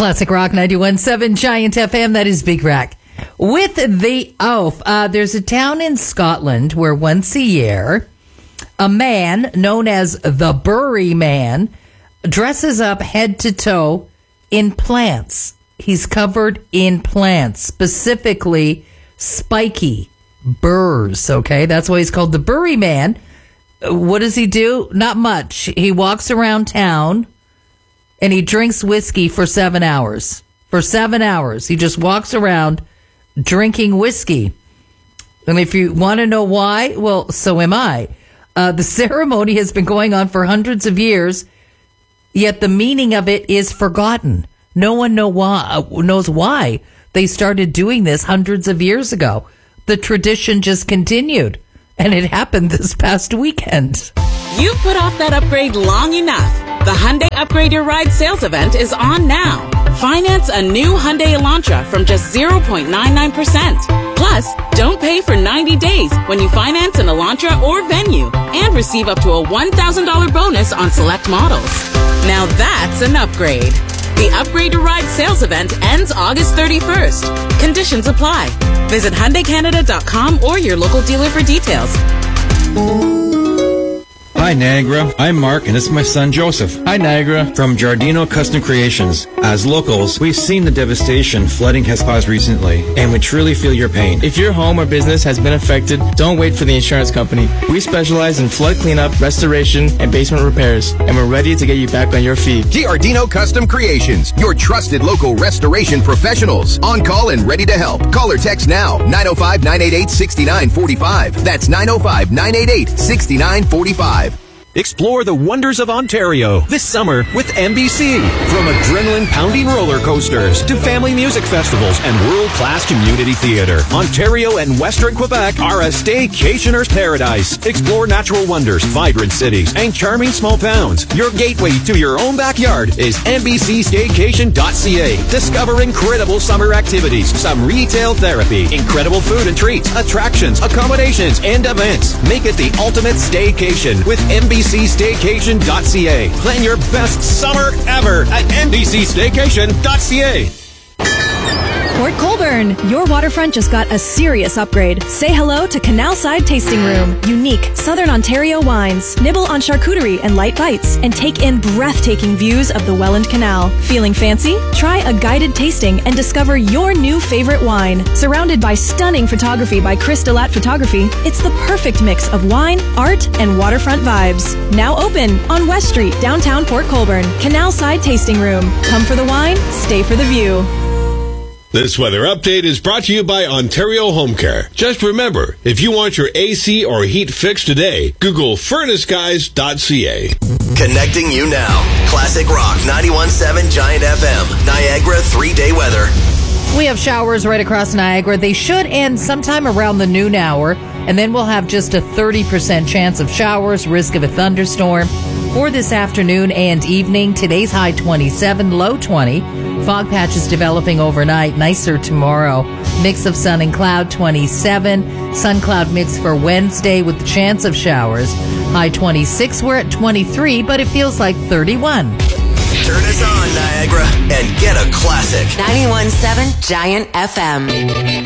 Classic Rock 91.7 Giant FM. That is Big Rack. With the oath, there's a town in Scotland where once a year, a man known as the Bury Man dresses up head to toe in plants. He's covered in plants, specifically spiky burrs, okay? That's why he's called the Bury Man. What does he do? Not much. He walks around town and he drinks whiskey for 7 hours. For 7 hours. He just walks around drinking whiskey. And if you want to know why, well, so am I. The ceremony has been going on for hundreds of years, yet the meaning of it is forgotten. No one knows why they started doing this hundreds of years ago. The tradition just continued, and it happened this past weekend. You've put off that upgrade long enough. The Hyundai Upgrade Your Ride sales event is on now. Finance a new Hyundai Elantra from just 0.99%. Plus, don't pay for 90 days when you finance an Elantra or Venue, and receive up to a $1,000 bonus on select models. Now that's an upgrade. The Upgrade Your Ride sales event ends August 31st. Conditions apply. Visit HyundaiCanada.com or your local dealer for details. Hi, Niagara. I'm Mark, and this is my son, Joseph. Hi, Niagara. From Giardino Custom Creations. As locals, we've seen the devastation flooding has caused recently, and we truly feel your pain. If your home or business has been affected, don't wait for the insurance company. We specialize in flood cleanup, restoration, and basement repairs, and we're ready to get you back on your feet. Giardino Custom Creations, your trusted local restoration professionals. On call and ready to help. Call or text now, 905-988-6945. That's 905-988-6945. Explore the wonders of Ontario this summer with NBC. From adrenaline-pounding roller coasters to family music festivals and world-class community theater, Ontario and Western Quebec are a staycationer's paradise. Explore natural wonders, vibrant cities, and charming small towns. Your gateway to your own backyard is NBCStaycation.ca. Discover incredible summer activities, some retail therapy, incredible food and treats, attractions, accommodations, and events. Make it the ultimate staycation with NBCStaycation.ca. Plan your best summer ever at NBCStaycation.ca. Port Colborne, your waterfront just got a serious upgrade. Say hello to Canal Side Tasting Room. Unique Southern Ontario wines. Nibble on charcuterie and light bites, and take in breathtaking views of the Welland Canal. Feeling fancy? Try a guided tasting and discover your new favorite wine. Surrounded by stunning photography by Chris Delat Photography, it's the perfect mix of wine, art, and waterfront vibes. Now open on West Street, downtown Port Colborne. Canal Side Tasting Room. Come for the wine, stay for the view. This weather update is brought to you by Ontario Home Care. Just remember, if you want your AC or heat fixed today, Google furnaceguys.ca. Connecting you now. Classic Rock 91.7 Giant FM. Niagara 3-day weather. We have showers right across Niagara. They should end sometime around the noon hour, and then we'll have just a 30% chance of showers, risk of a thunderstorm for this afternoon and evening. Today's high 27, low 20. Fog patches developing overnight. Nicer tomorrow. Mix of sun and cloud, 27. Sun cloud mix for Wednesday with the chance of showers. High 26. We're at 23, but it feels like 31. Turn us on, Niagara, and get a classic. 91.7 Giant FM.